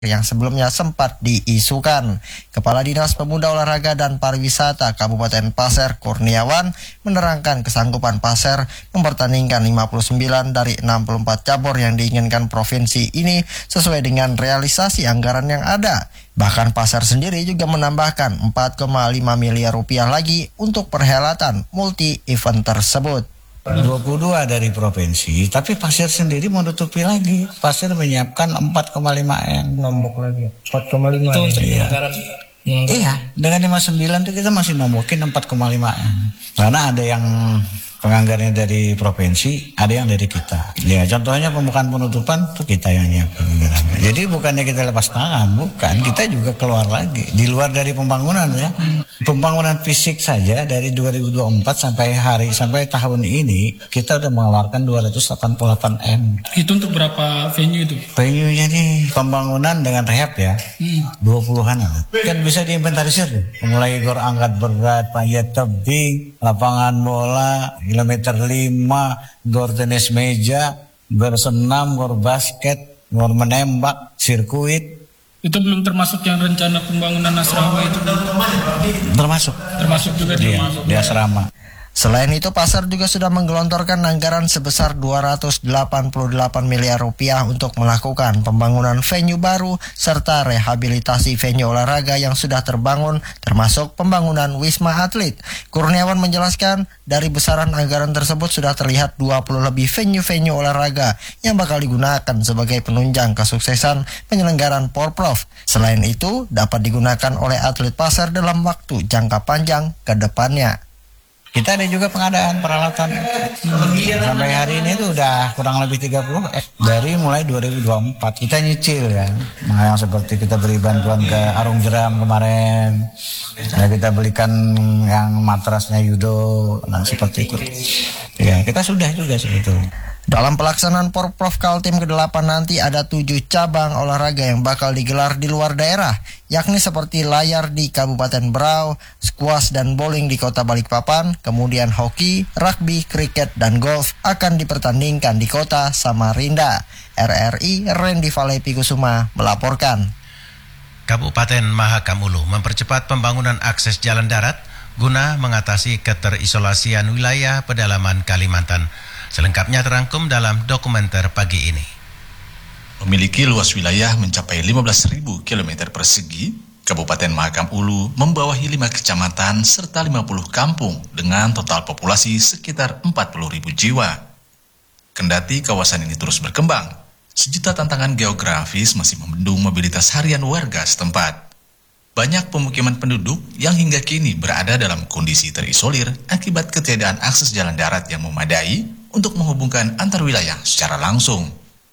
yang sebelumnya sempat diisukan. Kepala Dinas Pemuda Olahraga dan Pariwisata Kabupaten Pasir Kurniawan menerangkan kesanggupan Pasir mempertandingkan 59 dari 64 cabur yang diinginkan provinsi ini sesuai dengan realisasi anggaran yang ada. Bahkan Pasir sendiri juga menambahkan 4,5 miliar rupiah lagi untuk perhelatan multi-event tersebut. 22 dari provinsi, tapi Pasir sendiri menutupi lagi. Pasir menyiapkan 4,5 M. Nombok lagi 4,5 itu untuk anggaran. Iya, dengan 59 itu kita masih nombokin 4,5 M. Karena ada yang penganggarannya dari provinsi, ada yang dari kita. Ya, contohnya pembukaan penutupan itu kita yang nyiapkan. Jadi bukannya kita lepas tangan, bukan. Kita juga keluar lagi. Di luar dari pembangunan ya. Pembangunan fisik saja dari 2024 sampai tahun ini kita udah mengeluarkan 288 M. Itu untuk berapa venue itu? Venue-nya nih pembangunan dengan rehab ya. 20-an. Kan bisa diinventarisir tuh. Mulai gor angkat berat, panjat tebing, lapangan bola, kilometer 5, gor tenis meja, gor senam, gor basket, gor menembak, sirkuit. Itu belum termasuk yang rencana pembangunan asrama itu? Termasuk juga di asrama. Selain itu, Pasir juga sudah menggelontorkan anggaran sebesar 288 miliar rupiah untuk melakukan pembangunan venue baru serta rehabilitasi venue olahraga yang sudah terbangun, termasuk pembangunan Wisma Atlet. Kurniawan menjelaskan, dari besaran anggaran tersebut sudah terlihat 20 lebih venue-venue olahraga yang bakal digunakan sebagai penunjang kesuksesan penyelenggaraan Porprov. Selain itu, dapat digunakan oleh atlet Pasir dalam waktu jangka panjang ke depannya. Kita ada juga pengadaan peralatan. Sampai hari ini tuh udah kurang lebih 30 dari mulai 2024 kita nyicil ya. Nah, yang seperti kita beri bantuan ke Arung Jeram kemarin. Ya, kita belikan yang matrasnya Yudo, nah seperti itu. Ya, kita sudah juga sebetulnya. Dalam pelaksanaan Porprov Kaltim ke-8 nanti ada 7 cabang olahraga yang bakal digelar di luar daerah, yakni seperti layar di Kabupaten Berau, squash dan bowling di Kota Balikpapan, kemudian hoki, rugby, kriket, dan golf akan dipertandingkan di Kota Samarinda. RRI Randy Valepi Kusuma melaporkan. Kabupaten Mahakam Ulu mempercepat pembangunan akses jalan darat guna mengatasi keterisolasian wilayah pedalaman Kalimantan. Selengkapnya terangkum dalam dokumenter pagi ini. Memiliki luas wilayah mencapai 15.000 km persegi, Kabupaten Mahakam Ulu membawahi 5 kecamatan serta 50 kampung dengan total populasi sekitar 40.000 jiwa. Kendati kawasan ini terus berkembang, sejuta tantangan geografis masih membendung mobilitas harian warga setempat. Banyak pemukiman penduduk yang hingga kini berada dalam kondisi terisolir akibat ketiadaan akses jalan darat yang memadai untuk menghubungkan antar wilayah secara langsung.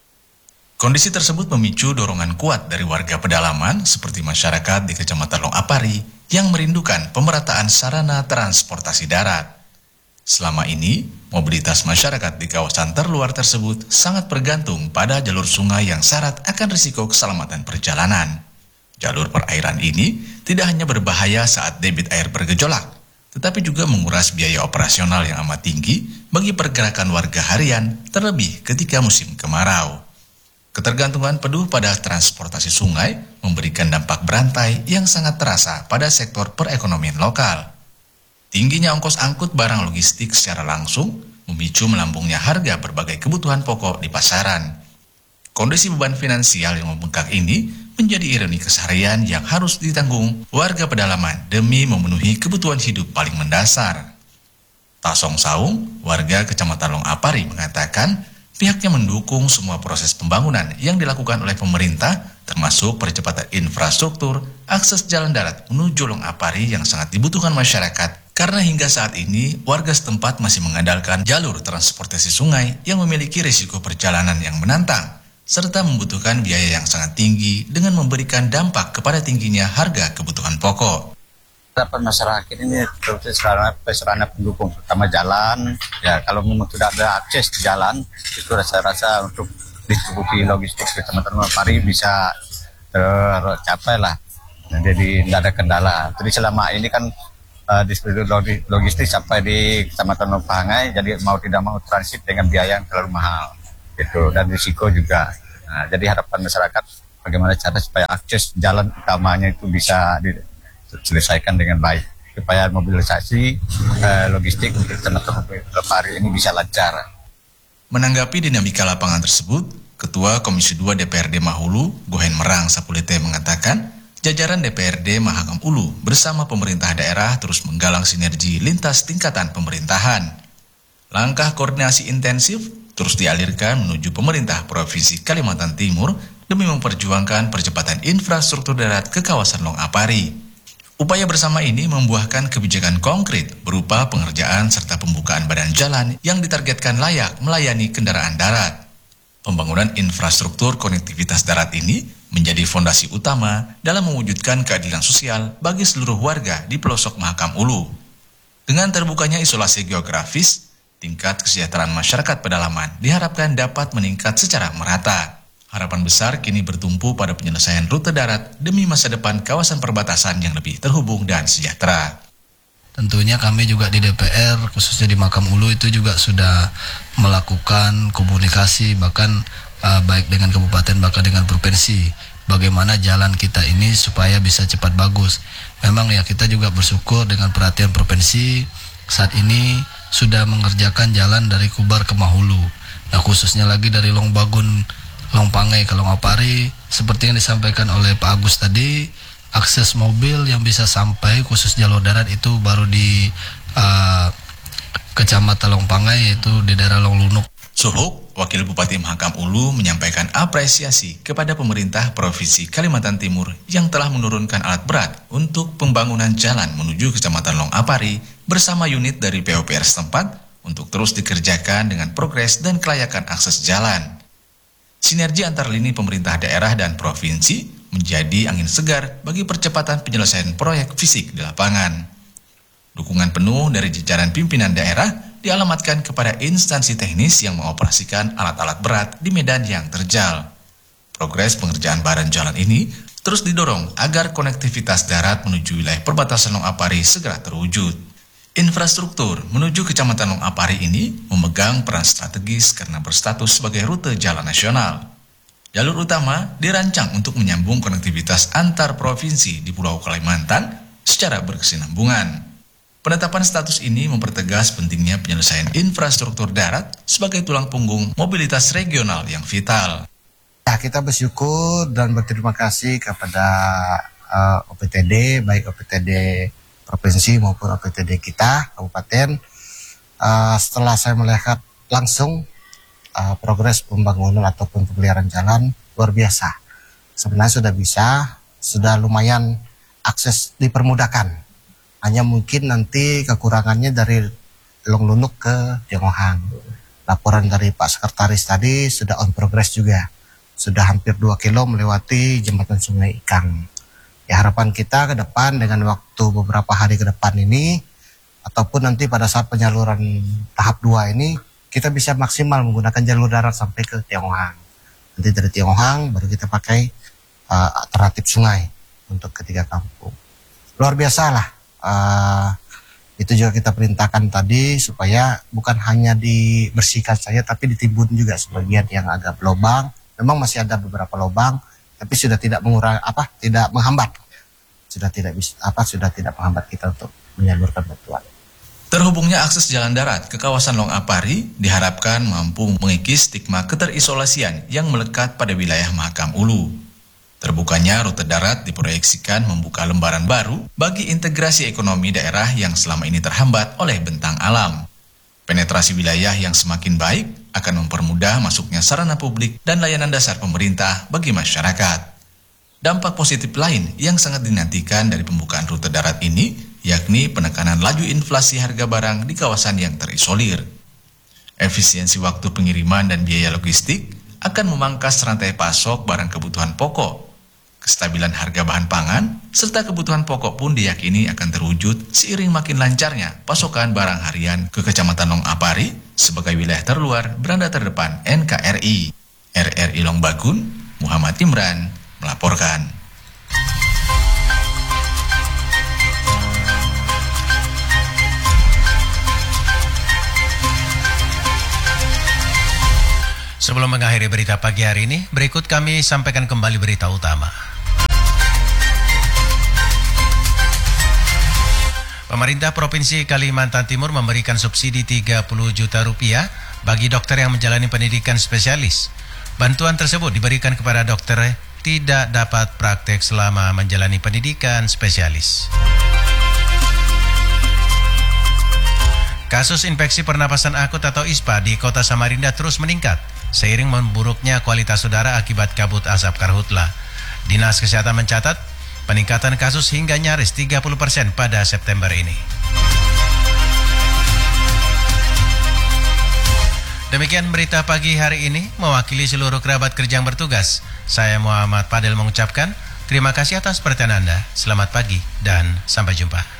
Kondisi tersebut memicu dorongan kuat dari warga pedalaman seperti masyarakat di Kecamatan Longapari yang merindukan pemerataan sarana transportasi darat. Selama ini, mobilitas masyarakat di kawasan terluar tersebut sangat bergantung pada jalur sungai yang syarat akan risiko keselamatan perjalanan. Jalur perairan ini tidak hanya berbahaya saat debit air bergejolak, tetapi juga menguras biaya operasional yang amat tinggi bagi pergerakan warga harian, terlebih ketika musim kemarau. Ketergantungan penuh pada transportasi sungai memberikan dampak berantai yang sangat terasa pada sektor perekonomian lokal. Tingginya ongkos angkut barang logistik secara langsung memicu melambungnya harga berbagai kebutuhan pokok di pasaran. Kondisi beban finansial yang membengkak ini menjadi ironi keseharian yang harus ditanggung warga pedalaman demi memenuhi kebutuhan hidup paling mendasar. Tasong Saung, warga Kecamatan Longapari mengatakan pihaknya mendukung semua proses pembangunan yang dilakukan oleh pemerintah, termasuk percepatan infrastruktur akses jalan darat menuju Longapari yang sangat dibutuhkan masyarakat, karena hingga saat ini warga setempat masih mengandalkan jalur transportasi sungai yang memiliki risiko perjalanan yang menantang, serta membutuhkan biaya yang sangat tinggi dengan memberikan dampak kepada tingginya harga kebutuhan pokok. Harapan masyarakat ini terus sarana pendukung, terutama jalan. Ya, kalau memang sudah ada akses di jalan, itu rasa-rasa untuk distribusi logistik ke teman-teman Longapari bisa tercapai lah. Nah, jadi tidak ada kendala. Jadi selama ini kan distribusi logistik sampai di Kecamatan Longpangai, jadi mau tidak mau transit dengan biaya yang terlalu mahal. Gitu, dan risiko juga. Nah, jadi harapan masyarakat bagaimana cara supaya akses jalan utamanya itu bisa diselesaikan dengan baik, supaya mobilisasi logistik untuk Kecamatan Lopari ini bisa lancar. Menanggapi dinamika lapangan tersebut, Ketua Komisi 2 DPRD Mahulu, Gohen Merang Sapulete mengatakan, jajaran DPRD Mahakam Ulu bersama pemerintah daerah terus menggalang sinergi lintas tingkatan pemerintahan. Langkah koordinasi intensif terus dialirkan menuju pemerintah Provinsi Kalimantan Timur demi memperjuangkan percepatan infrastruktur darat ke kawasan Long Apari. Upaya bersama ini membuahkan kebijakan konkret berupa pengerjaan serta pembukaan badan jalan yang ditargetkan layak melayani kendaraan darat. Pembangunan infrastruktur konektivitas darat ini menjadi fondasi utama dalam mewujudkan keadilan sosial bagi seluruh warga di pelosok Mahakam Ulu. Dengan terbukanya isolasi geografis, tingkat kesejahteraan masyarakat pedalaman diharapkan dapat meningkat secara merata. Harapan besar kini bertumpu pada penyelesaian rute darat demi masa depan kawasan perbatasan yang lebih terhubung dan sejahtera. Tentunya kami juga di DPR, khususnya di Mahakam Ulu itu juga sudah melakukan komunikasi bahkan baik dengan kabupaten bahkan dengan provinsi. Bagaimana jalan kita ini supaya bisa cepat bagus. Memang ya kita juga bersyukur dengan perhatian provinsi saat ini sudah mengerjakan jalan dari Kubar ke Mahulu. Nah khususnya lagi dari Long Bagun, Long Pangai ke Long Apari, seperti yang disampaikan oleh Pak Agus tadi, akses mobil yang bisa sampai khusus jalur darat itu baru di Kecamatan Long Pangai, yaitu di daerah Long Lunuk. Suhuk, Wakil Bupati Mahakam Ulu menyampaikan apresiasi kepada pemerintah Provinsi Kalimantan Timur yang telah menurunkan alat berat untuk pembangunan jalan menuju Kecamatan Long Apari bersama unit dari PUPR setempat untuk terus dikerjakan dengan progres dan kelayakan akses jalan. Sinergi antar lini pemerintah daerah dan provinsi menjadi angin segar bagi percepatan penyelesaian proyek fisik di lapangan. Dukungan penuh dari jajaran pimpinan daerah dialamatkan kepada instansi teknis yang mengoperasikan alat-alat berat di medan yang terjal. Progres pengerjaan badan jalan ini terus didorong agar konektivitas darat menuju wilayah perbatasan Long Apari segera terwujud. Infrastruktur menuju Kecamatan Long Apari ini memegang peran strategis karena berstatus sebagai rute jalan nasional. Jalur utama dirancang untuk menyambung konektivitas antar provinsi di Pulau Kalimantan secara berkesinambungan. Penetapan status ini mempertegas pentingnya penyelesaian infrastruktur darat sebagai tulang punggung mobilitas regional yang vital. Ya, kita bersyukur dan berterima kasih kepada OPTD, baik OPTD provinsi maupun OPTD kita, kabupaten. Setelah saya melihat langsung progres pembangunan ataupun pemeliharaan jalan luar biasa. Sebenarnya sudah lumayan akses dipermudahkan. Hanya mungkin nanti kekurangannya dari Long Lunuk ke Tionghoang. Laporan dari Pak Sekretaris tadi sudah on progress juga. Sudah hampir 2 kilo melewati jembatan Sungai Ikang. Ya, harapan kita ke depan dengan waktu beberapa hari ke depan ini, ataupun nanti pada saat penyaluran tahap 2 ini, kita bisa maksimal menggunakan jalur darat sampai ke Tionghoang. Nanti dari Tionghoang baru kita pakai alternatif sungai untuk ketiga kampung. Luar biasa lah. Itu juga kita perintahkan tadi supaya bukan hanya dibersihkan saja tapi ditimbun juga sebagian yang agak berlubang. Memang masih ada beberapa lubang tapi sudah tidak tidak menghambat. Sudah tidak menghambat kita untuk menyalurkan bantuan. Terhubungnya akses jalan darat ke kawasan Long Apari diharapkan mampu mengikis stigma keterisolasian yang melekat pada wilayah Mahakam Ulu. Terbukanya rute darat diproyeksikan membuka lembaran baru bagi integrasi ekonomi daerah yang selama ini terhambat oleh bentang alam. Penetrasi wilayah yang semakin baik akan mempermudah masuknya sarana publik dan layanan dasar pemerintah bagi masyarakat. Dampak positif lain yang sangat dinantikan dari pembukaan rute darat ini yakni penekanan laju inflasi harga barang di kawasan yang terisolir. Efisiensi waktu pengiriman dan biaya logistik akan memangkas rantai pasok barang kebutuhan pokok. Kestabilan harga bahan pangan serta kebutuhan pokok pun diyakini akan terwujud seiring makin lancarnya pasokan barang harian ke Kecamatan Long Apari sebagai wilayah terluar beranda terdepan NKRI. RRI Long Bagun, Muhammad Imran melaporkan. Sebelum mengakhiri berita pagi hari ini, berikut kami sampaikan kembali berita utama. Pemerintah Provinsi Kalimantan Timur memberikan subsidi 30 juta rupiah bagi dokter yang menjalani pendidikan spesialis. Bantuan tersebut diberikan kepada dokter tidak dapat praktek selama menjalani pendidikan spesialis. Kasus infeksi pernapasan akut atau ISPA di Kota Samarinda terus meningkat seiring memburuknya kualitas udara akibat kabut asap karhutla. Dinas Kesehatan mencatat peningkatan kasus hingga nyaris 30% pada September ini. Demikian berita pagi hari ini, mewakili seluruh kerabat kerja yang bertugas. Saya Muhammad Fadel mengucapkan terima kasih atas perhatian Anda. Selamat pagi dan sampai jumpa.